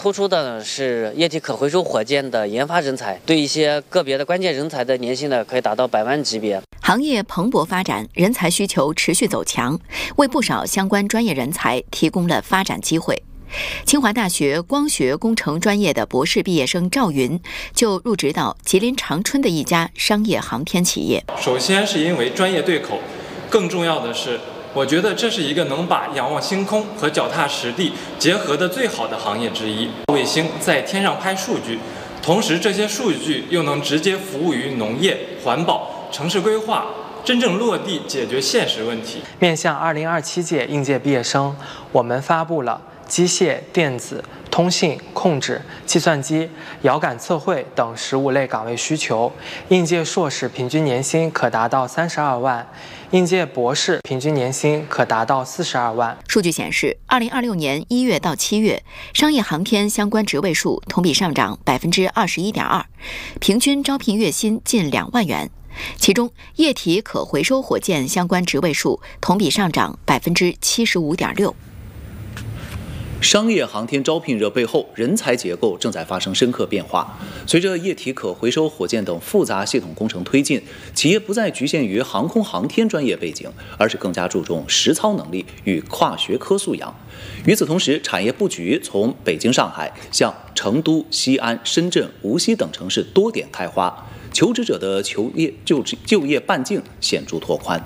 突出的呢是液体可回收火箭的研发人才，对一些个别的关键人才的年薪呢可以达到100万级别。 行业蓬勃发展，人才需求持续走强，为不少相关专业人才提供了发展机会。清华大学光学工程专业的博士毕业生赵云就入职到吉林长春的一家商业航天企业。 首先是因为专业对口，更重要的是，我觉得这是一个能把仰望星空和脚踏实地结合的最好的行业之一。卫星在天上拍数据，同时这些数据又能直接服务于农业、环保、城市规划，真正落地解决现实问题。 面向2027届应届毕业生，我们发布了机械、电子、通信、控制、计算机、遥感测绘等15类岗位需求，应届硕士平均年薪可达到32万，应届博士平均年薪可达到42万。 数据显示，2026年1月到7月，商业航天相关职位数同比上涨21.2%，平均招聘月薪近2万元。其中，液体可回收火箭相关职位数同比上涨75.6%。 商业航天招聘热背后，人才结构正在发生深刻变化。随着液体可回收火箭等复杂系统工程推进，企业不再局限于航空航天专业背景，而是更加注重实操能力与跨学科素养。与此同时，产业布局从北京、上海向成都、西安、深圳、无锡等城市多点开花，求职者的就业半径显著拓宽。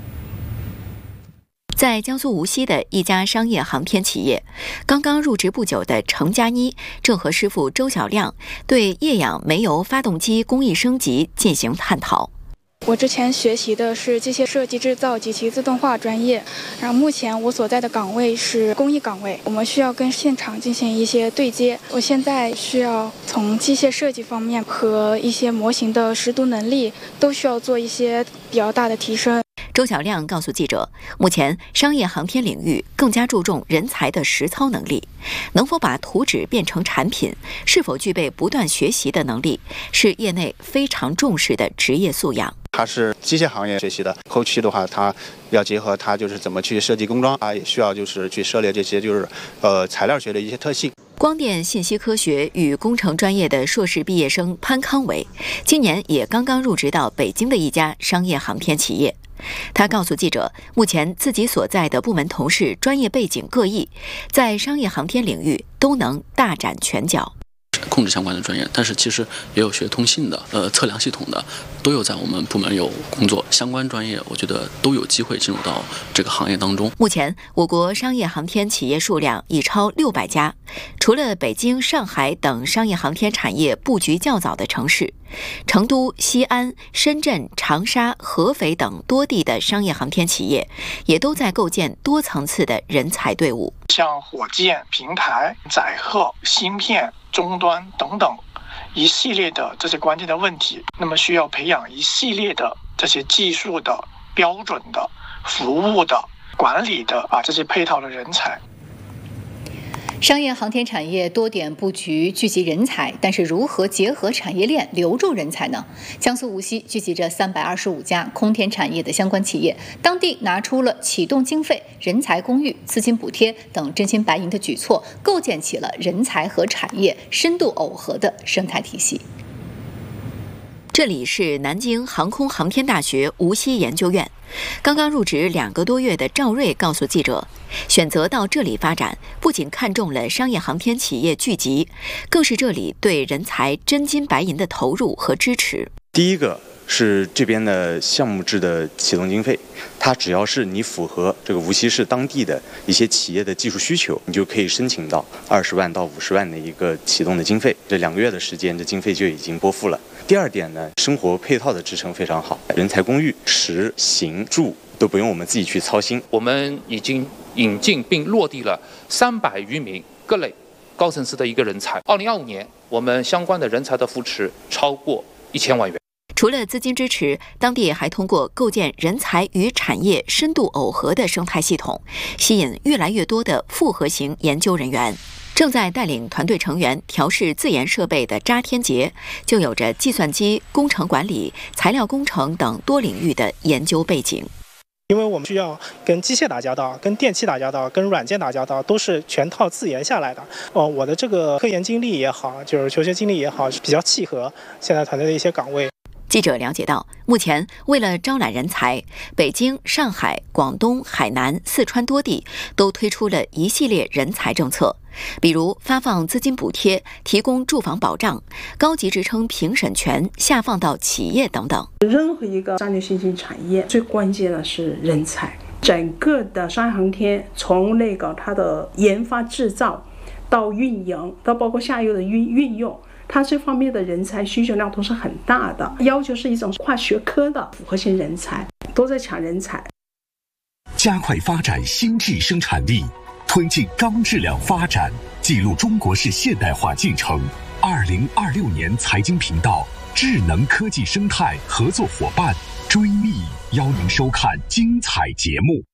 在江苏无锡的一家商业航天企业，刚刚入职不久的程佳妮正和师傅周小亮对液氧煤油发动机工艺升级进行探讨。 我之前学习的是机械设计制造及其自动化专业，然后目前我所在的岗位是工艺岗位，我们需要跟现场进行一些对接。我现在需要从机械设计方面和一些模型的识读能力都需要做一些比较大的提升。 周小亮告诉记者，目前商业航天领域更加注重人才的实操能力，能否把图纸变成产品，是否具备不断学习的能力，是业内非常重视的职业素养。 它是机械行业学习的，后期的话，它要结合它就是怎么去设计工装，也需要就是去涉猎这些就是材料学的一些特性。 光电信息科学与工程专业的硕士毕业生潘康伟，今年也刚刚入职到北京的一家商业航天企业。他告诉记者，目前自己所在的部门同事专业背景各异，在商业航天领域都能大展拳脚。 控制相关的专业，但是其实也有学通信的、测量系统的，都有在我们部门有工作。相关专业，我觉得都有机会进入到这个行业当中。 目前，我国商业航天企业数量已超600家。除了北京、上海等商业航天产业布局较早的城市，成都、西安、深圳、长沙、合肥等多地的商业航天企业，也都在构建多层次的人才队伍。 像火箭、平台、载荷、芯片、终端等等一系列的这些关键的问题，那么需要培养一系列的这些技术的、标准的、服务的、管理的这些配套的人才。 商业航天产业多点布局聚集人才，但是如何结合产业链留住人才呢？江苏无锡聚集着325家空天产业的相关企业，当地拿出了启动经费、人才公寓、资金补贴等真金白银的举措，构建起了人才和产业深度耦合的生态体系。 这里是南京航空航天大学无锡研究院。刚刚入职2个多月的赵瑞告诉记者，选择到这里发展，不仅看中了商业航天企业聚集，更是这里对人才真金白银的投入和支持。 第一个是这边的项目制的启动经费，它只要是你符合这个无锡市当地的一些企业的技术需求，你就可以申请到20万到50万的一个启动的经费。这2个月的时间，这经费就已经拨付了。第二点呢，生活配套的支撑非常好，人才公寓、食行住都不用我们自己去操心。 我们已经引进并落地了300余名各类高层次的一个人才。2025年，我们相关的人才的扶持超过1000万元。 除了资金支持，当地还通过构建人才与产业深度耦合的生态系统，吸引越来越多的复合型研究人员。正在带领团队成员调试自研设备的查天杰，就有着计算机、工程管理、材料工程等多领域的研究背景。 因为我们需要跟机械打交道、跟电器打交道、跟软件打交道，都是全套自研下来的。我的这个科研经历也好，就是求学经历也好，比较契合现在团队的一些岗位。 记者了解到，目前为了招揽人才，北京、上海、广东、海南、四川多地都推出了一系列人才政策，比如发放资金补贴、提供住房保障、高级职称评审权下放到企业等等。 任何一个战略新兴产业，最关键的是人才。整个的商业航天，从它的研发制造到运营，到包括下游的运用。它这方面的人才需求量都是很大的，要求是一种跨学科的复合型人才，都在抢人才。 加快发展新质生产力，推进高质量发展，记录中国式现代化进程。2026年财经频道智能科技生态合作伙伴追觅，邀您收看精彩节目。